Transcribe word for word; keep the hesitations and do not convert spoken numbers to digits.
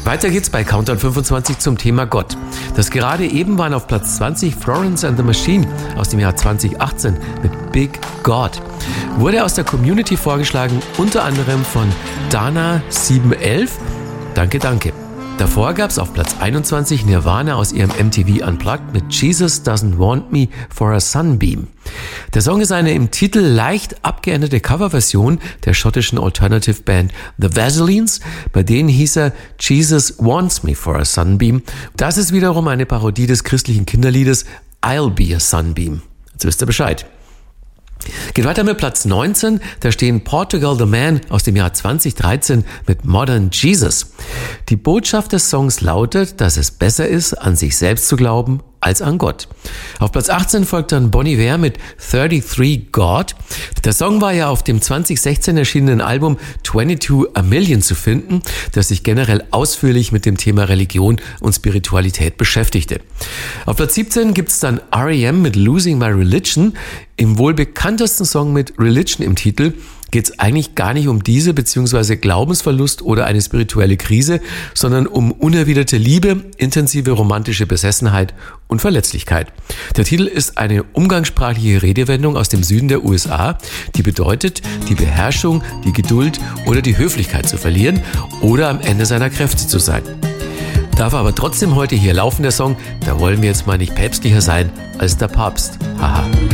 Weiter geht's bei Countdown fünfundzwanzig zum Thema Gott. Das gerade eben waren auf Platz zwanzig Florence and the Machine aus dem Jahr zweitausendachtzehn mit Big God. Wurde aus der Community vorgeschlagen, unter anderem von Dana sieben elf. Danke, danke. Davor gab's auf Platz einundzwanzig Nirvana aus ihrem M T V Unplugged mit Jesus Doesn't Want Me for a Sunbeam. Der Song ist eine im Titel leicht abgeänderte Coverversion der schottischen Alternative Band The Vaselines. Bei denen hieß er Jesus Wants Me for a Sunbeam. Das ist wiederum eine Parodie des christlichen Kinderliedes I'll Be a Sunbeam. Jetzt wisst ihr Bescheid. Geht weiter mit Platz neunzehn, da stehen Portugal the Man aus dem Jahr zweitausenddreizehn mit Modern Jesus. Die Botschaft des Songs lautet, dass es besser ist, an sich selbst zu glauben, als an Gott. Auf Platz achtzehn folgt dann Bon Iver mit dreiunddreißig God. Der Song war ja auf dem zweitausendsechzehn erschienenen Album zweiundzwanzig a Million zu finden, das sich generell ausführlich mit dem Thema Religion und Spiritualität beschäftigte. Auf Platz siebzehn gibt's dann R E M mit Losing My Religion. Im wohl bekanntesten Song mit Religion im Titel geht es eigentlich gar nicht um diese bzw. Glaubensverlust oder eine spirituelle Krise, sondern um unerwiderte Liebe, intensive romantische Besessenheit und Verletzlichkeit. Der Titel ist eine umgangssprachliche Redewendung aus dem Süden der U S A, die bedeutet, die Beherrschung, die Geduld oder die Höflichkeit zu verlieren oder am Ende seiner Kräfte zu sein. Darf aber trotzdem heute hier laufen, der Song, da wollen wir jetzt mal nicht päpstlicher sein als der Papst. Haha.